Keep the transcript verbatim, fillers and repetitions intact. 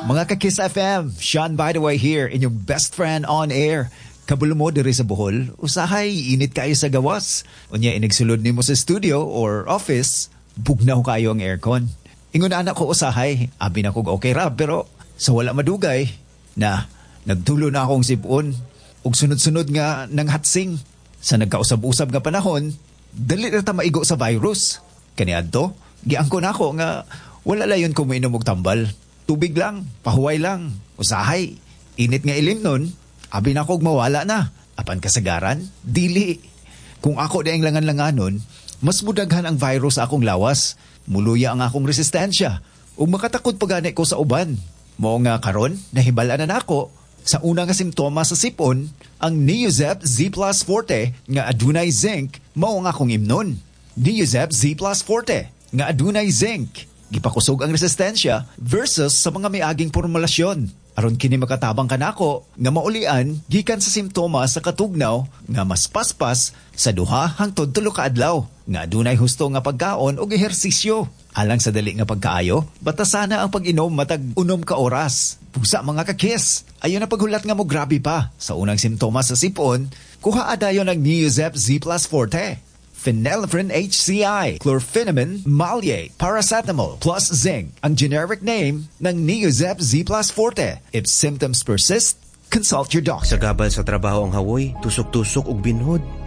Mga ka-Kiss F M, Sean by the way here, inyong best friend on air. Kabulo mo diri sa Bohol, usahay, init kayo sa gawas. Unya, inigsulod ni mo sa studio or office, bugnaw kayo ang aircon. Ingon anak ko usahay, abi na kog okay ra, pero sa wala madugay, na nagtulo na akong sipon, ug sunod-sunod nga ng hatsing. Sa nagkausab-usab nga panahon, dali na ta maigo sa virus. Kaniadto, giangko na ako nga wala layon ko mainom og tambal. Tubig lang, pahuway lang, usahay. Init nga ilim nun, abi na kog mawala na. Apan kasagaran, dili. Kung ako daing langan-langanon, mas mudaghan ang virus sa akong lawas. Muluya ang akong resistensya. Ug makatakot pagani ko sa uban. Mao nga karon, nahibala na nako. Sa una nga simptomas sa sipon, ang Neozep Z Plus Forte nga adunay zinc, mao nga akong imnon. Neozep Z Plus Forte nga adunay zinc. Gipakusog ang resistensya versus sa mga miaging formulasyon. Aron kini makatabang kanako nga maulian gikan sa simptomas sa katugnaw nga mas paspas sa duha hangtod tulo ka adlaw nga adunay husto nga pagkaon og ehersisyo. Alang sa dali nga pagkaayo, batasana ang pag-inom matag unom ka oras. Pusa mga ka-Kiss, ayon na paghulat nga mo grabe pa sa unang simptomas sa sipon, kuha adayon ng Neozep Z Plus Forte. Phenylephrine H C I, chlorpheniramine, Malie, paracetamol, plus zinc, ang generic name ng Neozep Z Plus Forte. If symptoms persist, consult your doctor. Sa gabal sa trabaho ang hawoy, tusok-tusok ug binhod.